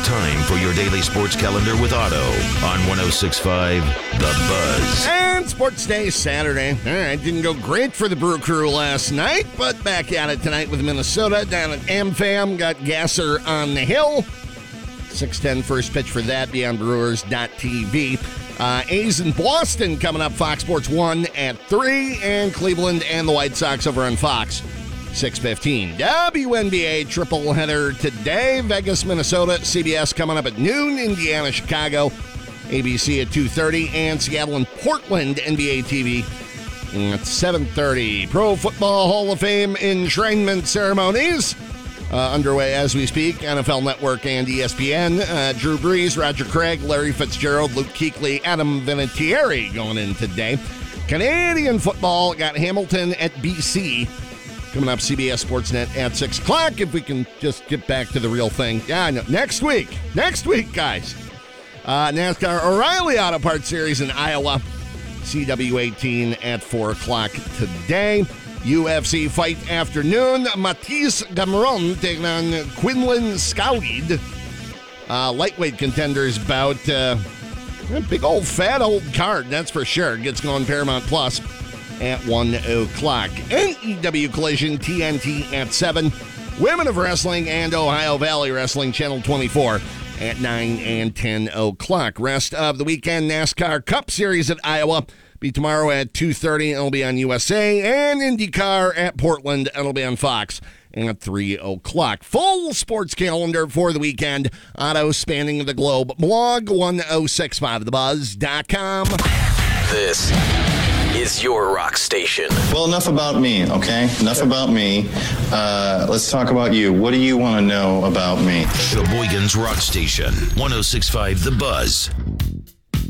Time for your daily sports calendar with Otto on 106.5 The Buzz. And Sports Day Saturday. All right, didn't go great for the Brew Crew last night, but back at it tonight with Minnesota down at AmFam. Got Gasser on the hill. 6:10 first pitch for that. Be on Brewers.tv. A's in Boston coming up. Fox Sports 1 at 3. And Cleveland and the White Sox over on Fox. 6:15. WNBA triple header today. Vegas, Minnesota. CBS coming up at noon. Indiana, Chicago. ABC at 2:30. And Seattle and Portland, NBA TV at 7:30. Pro Football Hall of Fame enshrinement ceremonies underway as we speak. NFL Network and ESPN. Drew Brees, Roger Craig, Larry Fitzgerald, Luke Kuechly, Adam Vinatieri going in today. Canadian football got Hamilton at BC. Coming up, CBS Sportsnet at 6 o'clock. If we can just get back to the real thing. Yeah, no, next week, guys. NASCAR O'Reilly Auto Parts Series in Iowa. CW18 at 4 o'clock today. UFC fight afternoon. Matisse Gamron taking on Quinlan Scowlid. Lightweight contenders bout. Big old fat old card, that's for sure. Gets going Paramount Plus at 1 o'clock. NEW Collision TNT at 7. Women of Wrestling and Ohio Valley Wrestling Channel 24 at 9 and 10 o'clock. Rest of the weekend, NASCAR Cup Series at Iowa be tomorrow at 2:30. It'll be on USA. And IndyCar at Portland. It'll be on Fox at 3 o'clock. Full sports calendar for the weekend. Otto spanning the globe. Blog 1065thebuzz.com. This is your rock station. Well, enough about me, okay? Enough about me. Let's talk about you. What do you want to know about me? Sheboygan's Rock Station, 106.5 The Buzz.